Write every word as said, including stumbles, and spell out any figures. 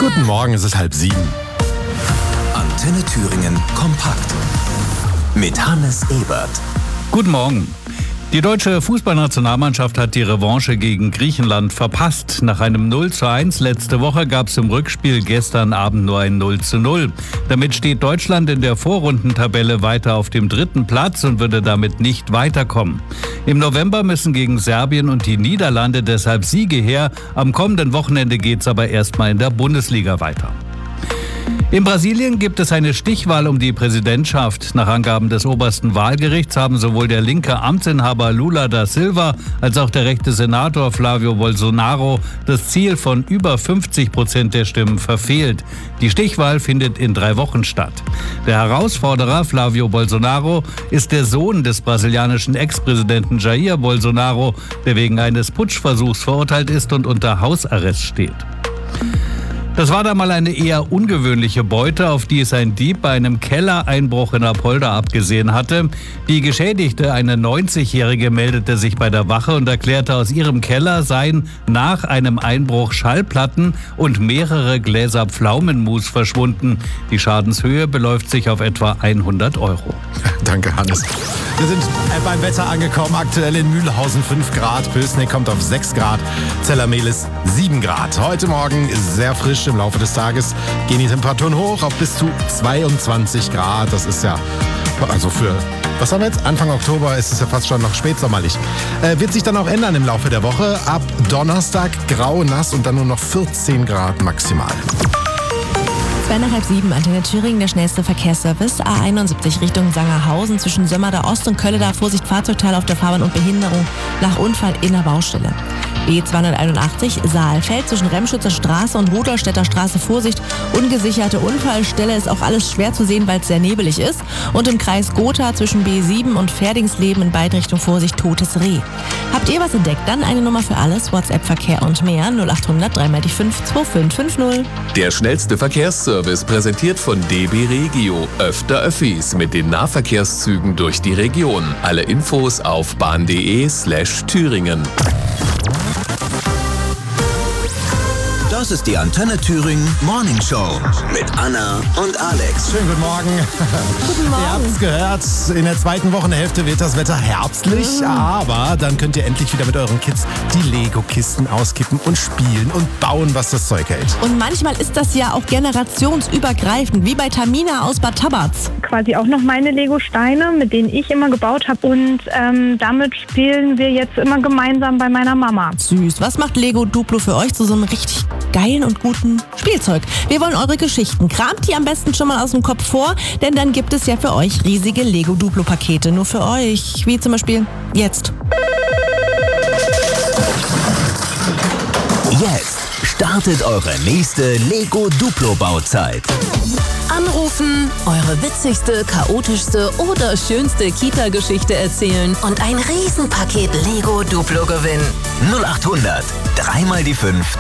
Guten Morgen, es ist halb sieben. Antenne Thüringen kompakt mit Hannes Ebert. Guten Morgen. Die deutsche Fußballnationalmannschaft hat die Revanche gegen Griechenland verpasst. Nach einem null zu eins letzte Woche gab es im Rückspiel gestern Abend nur ein null zu null. Damit steht Deutschland in der Vorrundentabelle weiter auf dem dritten Platz und würde damit nicht weiterkommen. Im November müssen gegen Serbien und die Niederlande deshalb Siege her. Am kommenden Wochenende geht's aber erstmal in der Bundesliga weiter. In Brasilien gibt es eine Stichwahl um die Präsidentschaft. Nach Angaben des obersten Wahlgerichts haben sowohl der linke Amtsinhaber Lula da Silva als auch der rechte Senator Flávio Bolsonaro das Ziel von über fünfzig Prozent der Stimmen verfehlt. Die Stichwahl findet in drei Wochen statt. Der Herausforderer Flávio Bolsonaro ist der Sohn des brasilianischen Ex-Präsidenten Jair Bolsonaro, der wegen eines Putschversuchs verurteilt ist und unter Hausarrest steht. Das war da mal eine eher ungewöhnliche Beute, auf die es ein Dieb bei einem Kellereinbruch in Apolda abgesehen hatte. Die Geschädigte, eine neunzigjährige, meldete sich bei der Wache und erklärte, aus ihrem Keller seien nach einem Einbruch Schallplatten und mehrere Gläser Pflaumenmus verschwunden. Die Schadenshöhe beläuft sich auf etwa hundert Euro. Danke, Hannes. Wir sind beim Wetter angekommen. Aktuell in Mühlhausen fünf Grad, Pößneck kommt auf sechs Grad, Zellermehlis sieben Grad. Heute Morgen ist sehr frisch. Im Laufe des Tages gehen die Temperaturen hoch auf bis zu zweiundzwanzig Grad. Das ist ja, also für, was haben wir jetzt? Anfang Oktober ist es ja fast schon noch spätsommerlich. Äh, wird sich dann auch ändern im Laufe der Woche. Ab Donnerstag grau, nass und dann nur noch vierzehn Grad maximal. Zwei nach halb sieben, Antenne Thüringen, der schnellste Verkehrsservice. A einundsiebzig Richtung Sangerhausen zwischen Sömmerda Ost und Kölleda. Vorsicht, Fahrzeugteil auf der Fahrbahn und Behinderung nach Unfall in der Baustelle. B zweihunderteinundachtzig Saalfeld zwischen Remschützer Straße und Rudolstädter Straße. Vorsicht, ungesicherte Unfallstelle, ist auch alles schwer zu sehen, weil es sehr nebelig ist. Und im Kreis Gotha zwischen B sieben und Ferdingsleben in beide Richtungen. Vorsicht, totes Reh. Habt ihr was entdeckt? Dann eine Nummer für alles, WhatsApp, Verkehr und mehr, null achthundert drei mal die fünf zwei fünf fünf null. Der schnellste Verkehrsservice präsentiert von D B Regio. Öfter Öffis mit den Nahverkehrszügen durch die Region. Alle Infos auf bahn.de slash Thüringen. Das ist die Antenne Thüringen Morning Show mit Anna und Alex. Schönen guten Morgen. Guten Morgen. Ihr habt es gehört, in der zweiten Wochenhälfte wird das Wetter herbstlich, mhm. aber dann könnt ihr endlich wieder mit euren Kids die Lego-Kisten auskippen und spielen und bauen, was das Zeug hält. Und manchmal ist das ja auch generationsübergreifend, wie bei Tamina aus Bad Tabatz. Quasi auch noch meine Lego-Steine, mit denen ich immer gebaut habe. Und ähm, damit spielen wir jetzt immer gemeinsam bei meiner Mama. Süß. Was macht Lego Duplo für euch zu so einem richtig geilen und guten Spielzeug? Wir wollen eure Geschichten. Kramt die am besten schon mal aus dem Kopf vor, denn dann gibt es ja für euch riesige Lego Duplo Pakete. Nur für euch. Wie zum Beispiel jetzt. Jetzt startet eure nächste Lego Duplo Bauzeit. Anrufen, eure witzigste, chaotischste oder schönste Kita-Geschichte erzählen und ein Riesenpaket Lego Duplo gewinnen. null achthundert drei mal die fünf